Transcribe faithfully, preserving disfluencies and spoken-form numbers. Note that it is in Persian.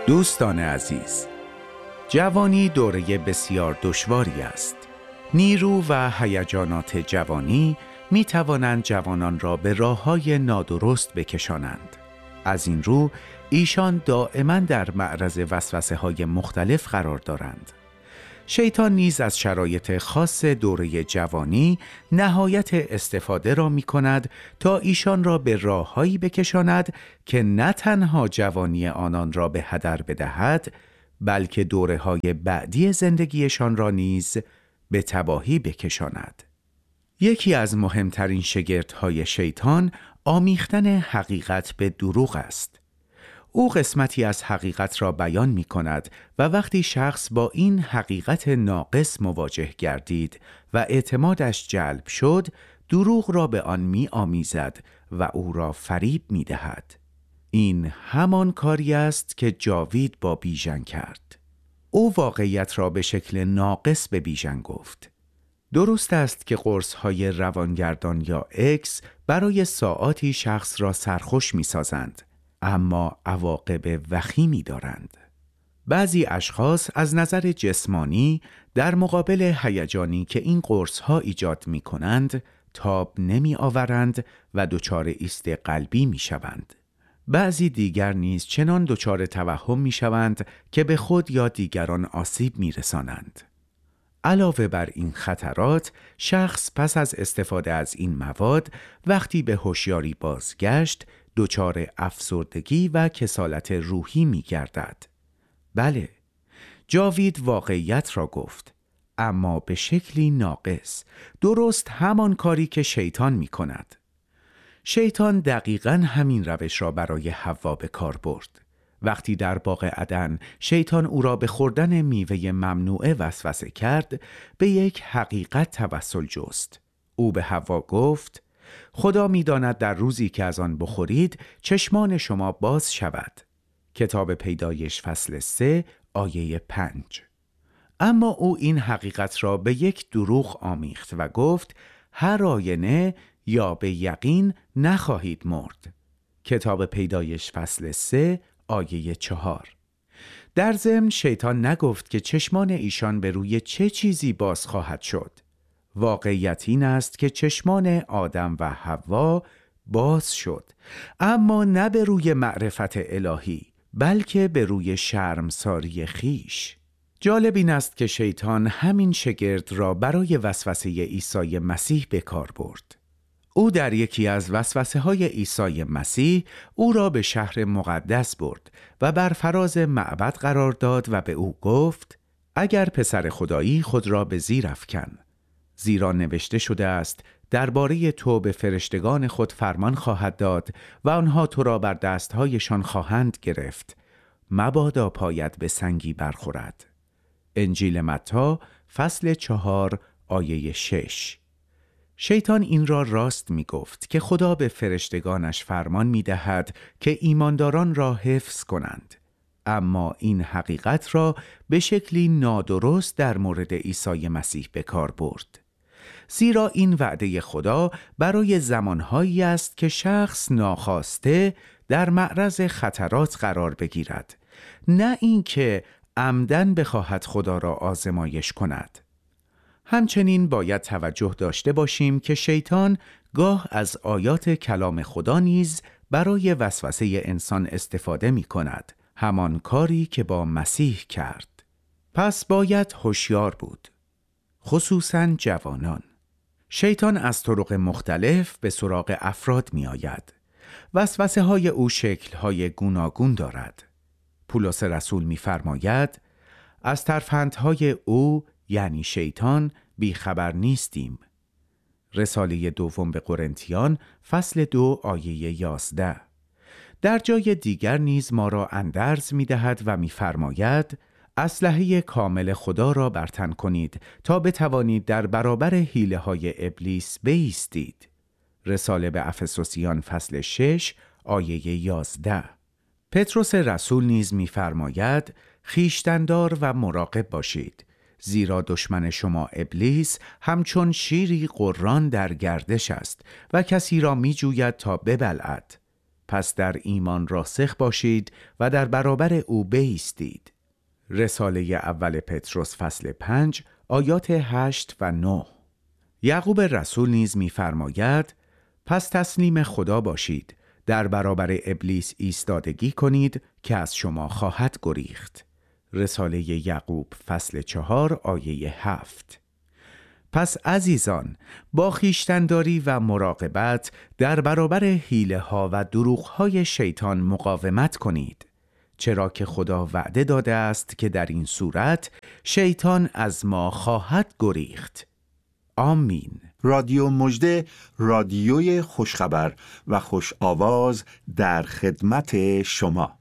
دوستان عزیز، جوانی دوره بسیار دشواری است. نیرو و هیجانات جوانی می توانند جوانان را به راه‌های نادرست بکشانند. از این رو ایشان دائما در معرض وسوسه‌های مختلف قرار دارند. شیطان نیز از شرایط خاص دوره جوانی نهایت استفاده را می کند تا ایشان را به راه‌هایی بکشاند که نه تنها جوانی آنان را به هدر بدهد، بلکه دوره‌های بعدی زندگیشان را نیز به تباهی بکشاند. یکی از مهمترین شگردهای شیطان آمیختن حقیقت به دروغ است. او قسمتی از حقیقت را بیان می کند و وقتی شخص با این حقیقت ناقص مواجه گردید و اعتمادش جلب شد، دروغ را به آن می آمیزد و او را فریب می دهد. این همان کاری است که جاوید با بیژن کرد. او واقعیت را به شکل ناقص به بیژن گفت. درست است که قرص‌های روانگردان یا اکس برای ساعاتی شخص را سرخوش می سازند، اما عواقب وخیمی دارند. بعضی اشخاص از نظر جسمانی در مقابل هیجانی که این قرص‌ها ایجاد می کنند تاب نمی آورند و دچار ایست قلبی می شوند. بعضی دیگر نیز چنان دچار توهم می شوند که به خود یا دیگران آسیب می رسانند. علاوه بر این خطرات، شخص پس از استفاده از این مواد وقتی به هوشیاری بازگشت دچار افسردگی و کسالت روحی می گردد. بله، جاوید واقعیت را گفت، اما به شکلی ناقص، درست همان کاری که شیطان می کند. شیطان دقیقاً همین روش را برای حوا به کار برد. وقتی در باغ عدن شیطان او را به خوردن میوه ممنوعه وسوسه کرد، به یک حقیقت توسل جست. او به حوا گفت: خدا می‌داند در روزی که از آن بخورید چشمان شما باز شود. کتاب پیدایش فصل سه آیه پنج. اما او این حقیقت را به یک دروغ آمیخت و گفت: هر آینه یا به یقین نخواهید مرد. کتاب پیدایش فصل سه آیه چهار. در ضمن شیطان نگفت که چشمان ایشان به روی چه چیزی باز خواهد شد. واقعیت این است که چشمان آدم و حوا باز شد، اما نه به روی معرفت الهی، بلکه به روی شرمساری خیش. جالب این است که شیطان همین شگرد را برای وسوسه عیسی مسیح به کار برد. او در یکی از وسوسه های عیسی مسیح او را به شهر مقدس برد و بر فراز معبد قرار داد و به او گفت: اگر پسر خدایی خود را به زیر افکن، زیرا نوشته شده است درباره تو به فرشتگان خود فرمان خواهد داد و آنها تو را بر دستهایشان خواهند گرفت، مبادا پایت به سنگی برخورد. انجیل متی فصل چهار آیه شش. شیطان این را راست می گفت که خدا به فرشتگانش فرمان می دهد که ایمانداران را حفظ کنند، اما این حقیقت را به شکلی نادرست در مورد عیسی مسیح به کار برد. زیرا این وعده خدا برای زمانهایی است که شخص ناخواسته در معرض خطرات قرار بگیرد، نه اینکه عمدن بخواهد خدا را آزمایش کند. همچنین باید توجه داشته باشیم که شیطان گاه از آیات کلام خدا نیز برای وسوسه انسان استفاده می کند، همان کاری که با مسیح کرد. پس باید هوشیار بود، خصوصاً جوانان. شیطان از طرق مختلف به سراغ افراد می آید. وسوسه های او شکل های گوناگون دارد. پولس رسول می فرماید: از ترفندهای او یعنی شیطان بیخبر نیستیم. رساله دوم به قرنتیان فصل دو آیه یازده. در جای دیگر نیز ما را اندرز می دهد و می فرماید: اسلحه کامل خدا را برتن کنید تا بتوانید در برابر حیله های ابلیس بایستید. رساله به افسوسیان فصل شش آیه یازده. پتروس رسول نیز می فرماید: خویشتن‌دار و مراقب باشید، زیرا دشمن شما ابلیس همچون شیری قران در گردش است و کسی را می جوید تا ببلعد. پس در ایمان راسخ باشید و در برابر او بایستید. رساله اول پطرس فصل پنج آیات هشت و نه. یعقوب رسول نیز می‌فرماید: پس تسلیم خدا باشید، در برابر ابلیس ایستادگی کنید که از شما خواهد گریخت. رساله یعقوب فصل چهار آیه هفت. پس عزیزان، با خویشتن‌داری و مراقبت در برابر حیله‌ها و دروغ‌های شیطان مقاومت کنید، چرا که خدا وعده داده است که در این صورت شیطان از ما خواهد گریخت. آمین. رادیو مژده، رادیوی خوشخبر و خوش آواز در خدمت شما.